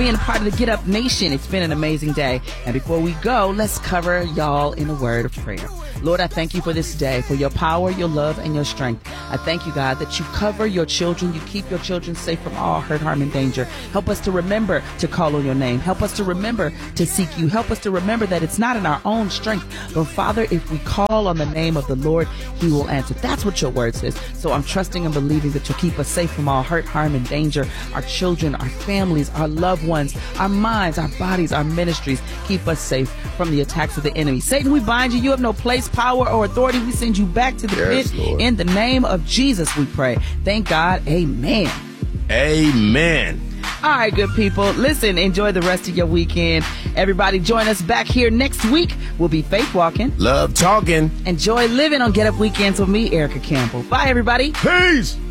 being a part of the Get Up Nation. It's been an amazing day. And before we go, let's cover y'all in a word of prayer. Lord, I thank you for this day, for your power, your love, and your strength. I thank you, God, that you cover your children. You keep your children safe from all hurt, harm, and danger. Help us to remember to call on your name. Help us to remember to seek you. Help us to remember that it's not in our own strength, but Father, if we call on the name of the Lord, he will answer. That's what your word says. So I'm trusting and believing that you'll keep us safe from all hurt, harm, and danger. Our children, our families, our loved ones, our minds, our bodies, our ministries. Keep us safe from the attacks of the enemy. Satan, we bind you. You have no place, power, or authority. We send you back to the pit. Lord. In the name of Jesus, we pray. Thank God. Amen. Amen. All right, good people. Listen, enjoy the rest of your weekend. Everybody join us back here next week. We'll be faith walking, love talking, enjoy living on Get Up Weekends with me, Erica Campbell. Bye, everybody. Peace.